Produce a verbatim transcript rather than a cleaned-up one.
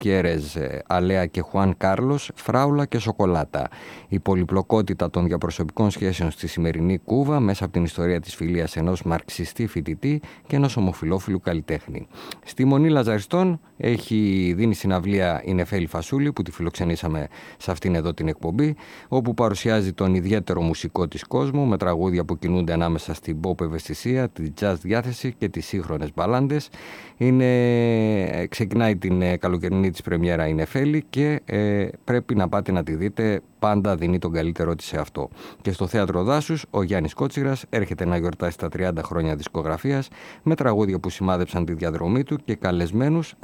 Γκουτιέρεζ, Αλέα και Χουάν Κάρλος, Φράουλα και Σοκολάτα. Η πολυπλοκότητα των διαπροσωπικών σχέσεων στη σημερινή Κούβα μέσα από την ιστορία της φιλίας ενός μαρξιστή φοιτητή και ενός ομοφυλόφιλου καλλιτέχνη. Στη Μονή Λαζαριστών έχει δίνει συναυλία η Νεφέλη Φασούλη, που τη φιλοξενήσαμε σε αυτήν εδώ την εκπομπή, όπου παρουσιάζει τον ιδιαίτερο μουσικό της κόσμου με τραγούδια που κινούνται ανάμεσα στην pop ευαισθησία, τη jazz διάθεση και τις σύγχρονες μπαλάντες. Είναι, ξεκινάει την καλοκαιρινή της πρεμιέρα η Νεφέλη και ε, πρέπει να πάτε να τη δείτε. Πάντα δίνει τον καλύτερό της σε αυτό. Και στο Θέατρο Δάσους ο Γιάννης Κότσιρας έρχεται να γιορτάσει τα τριάντα χρόνια δισκογραφίας με τραγούδια που σημάδεψαν τη διαδρομή του και καλεσμένους